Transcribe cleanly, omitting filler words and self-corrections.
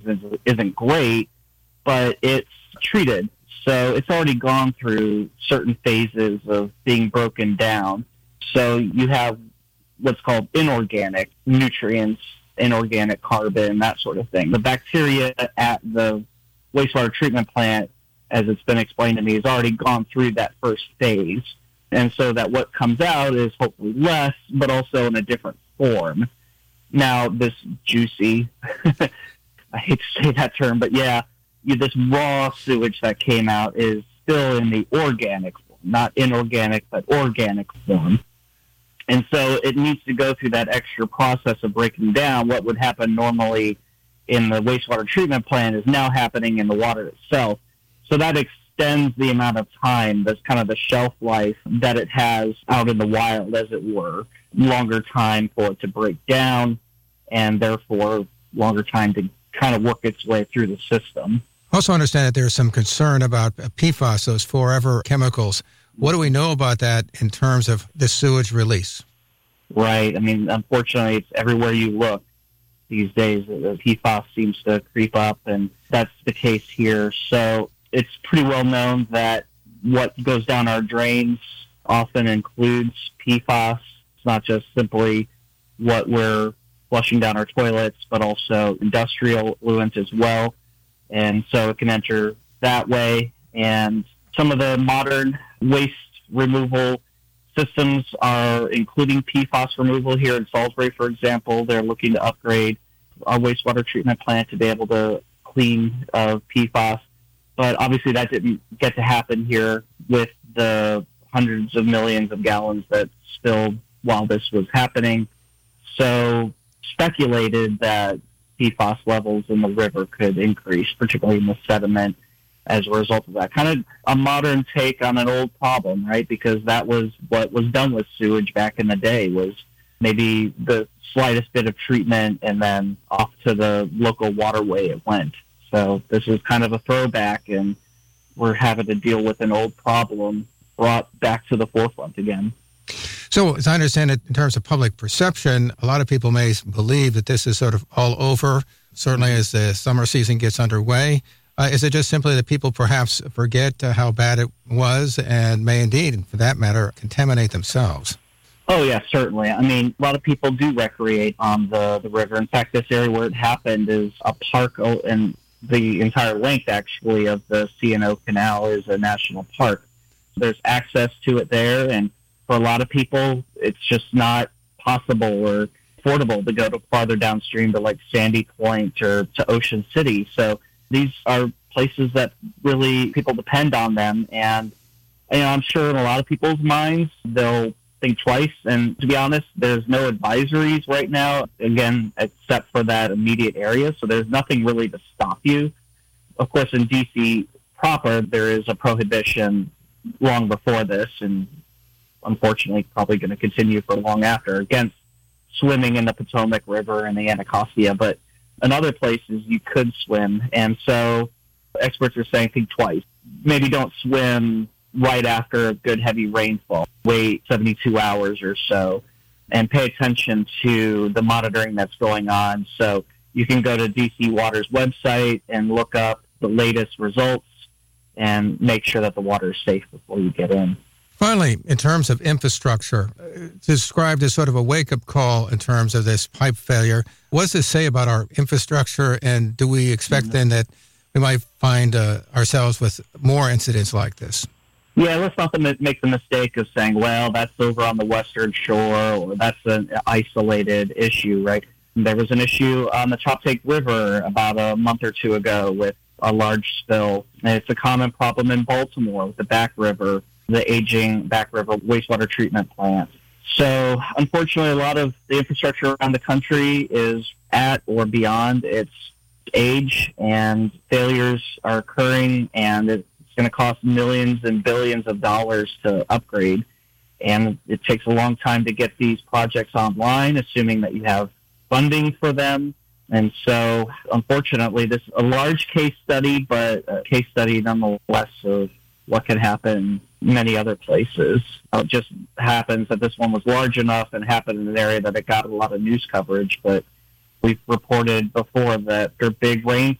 isn't great, but it's treated. So it's already gone through certain phases of being broken down. So you have what's called inorganic nutrients, inorganic carbon, that sort of thing. The bacteria at the wastewater treatment plant, as it's been explained to me, has already gone through that first phase. And so that what comes out is hopefully less, but also in a different form. Now, this juicy, I hate to say that term, but yeah, this raw sewage that came out is still in the organic form, not inorganic, but organic form. And so it needs to go through that extra process of breaking down. What would happen normally in the wastewater treatment plant is now happening in the water itself. So that extends the amount of time, that's kind of the shelf life that it has out in the wild, as it were. Longer time for it to break down, and therefore longer time to kind of work its way through the system. Also understand that there's some concern about PFAS, those forever chemicals. What do we know about that in terms of the sewage release? Right. I mean, unfortunately, it's everywhere you look these days. The PFAS seems to creep up, and that's the case here. So it's pretty well known that what goes down our drains often includes PFAS. It's not just simply what we're flushing down our toilets, but also industrial effluent as well. And so it can enter that way. And some of the modern waste removal systems are including PFAS removal here in Salisbury, for example. They're looking to upgrade our wastewater treatment plant to be able to clean PFAS. But obviously that didn't get to happen here with the hundreds of millions of gallons that spilled while this was happening. So speculated that PFAS levels in the river could increase, particularly in the sediment, as a result of that. Kind of a modern take on an old problem, right? Because that was what was done with sewage back in the day, was maybe the slightest bit of treatment and then off to the local waterway it went. So this is kind of a throwback, and we're having to deal with an old problem brought back to the forefront again. So, as I understand it, in terms of public perception, a lot of people may believe that this is sort of all over, certainly as the summer season gets underway. Is it just simply that people perhaps forget how bad it was and may indeed, for that matter, contaminate themselves? Oh, yeah, certainly. I mean, a lot of people do recreate on the river. In fact, this area where it happened is a park, and the entire length, actually, of the C&O Canal is a national park. There's access to it there, and for a lot of people, it's just not possible or affordable to go to farther downstream to like Sandy Point or to Ocean City. So these are places that really people depend on them. And I'm sure in a lot of people's minds, they'll think twice. And to be honest, there's no advisories right now, again, except for that immediate area. So there's nothing really to stop you. Of course, in D.C. proper, there is a prohibition long before this, and unfortunately probably going to continue for long after, against swimming in the Potomac River and the Anacostia. But in other places, you could swim. And so experts are saying think twice. Maybe don't swim right after a good heavy rainfall. Wait 72 hours or so and pay attention to the monitoring that's going on. So you can go to DC Water's website and look up the latest results and make sure that the water is safe before you get in. Finally, in terms of infrastructure, described as sort of a wake-up call in terms of this pipe failure. What does this say about our infrastructure, and do we expect then that we might find ourselves with more incidents like this? Yeah, let's not make the mistake of saying, well, that's over on the Western Shore, or that's an isolated issue, right? There was an issue on the Choptank River about a month or two ago with a large spill. And it's a common problem in Baltimore with the Back River, the aging Back River wastewater treatment plant. So, unfortunately, a lot of the infrastructure around the country is at or beyond its age, and failures are occurring, and it's going to cost millions and billions of dollars to upgrade. And it takes a long time to get these projects online, assuming that you have funding for them. And so, unfortunately, this is a large case study, but a case study nonetheless of what can happen in many other places. It just happens that this one was large enough and happened in an area that it got a lot of news coverage. But we've reported before that after big